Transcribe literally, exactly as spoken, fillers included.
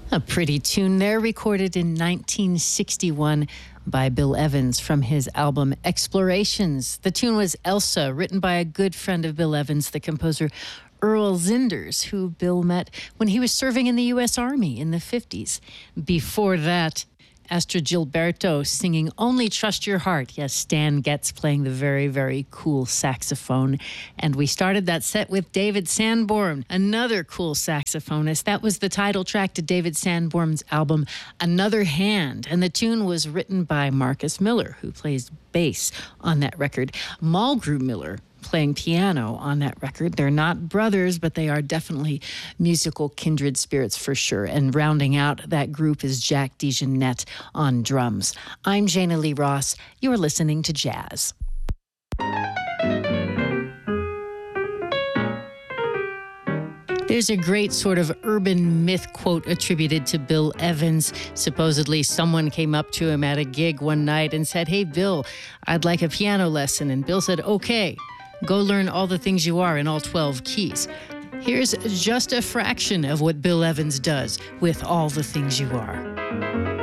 A pretty tune there, recorded in nineteen sixty-one by Bill Evans from his album Explorations. The tune was Elsa, written by a good friend of Bill Evans, the composer Earl Zinders, who Bill met when he was serving in the U S Army in the fifties. Before that, Astrid Gilberto singing Only Trust Your Heart. Yes, Stan Getz playing the very, very cool saxophone. And we started that set with David Sanborn, another cool saxophonist. That was the title track to David Sanborn's album, Another Hand. And the tune was written by Marcus Miller, who plays bass on that record. Mulgrew Miller playing piano on that record. They're not brothers, but they are definitely musical kindred spirits for sure. And rounding out that group is Jack DeJohnette on drums. I'm Jana Lee Ross. You're listening to Jazz. There's a great sort of urban myth quote attributed to Bill Evans. Supposedly, someone came up to him at a gig one night and said, "Hey, Bill, I'd like a piano lesson." And Bill said, "Okay, go learn all the things you are in all twelve keys." Here's just a fraction of what Bill Evans does with All the Things You Are.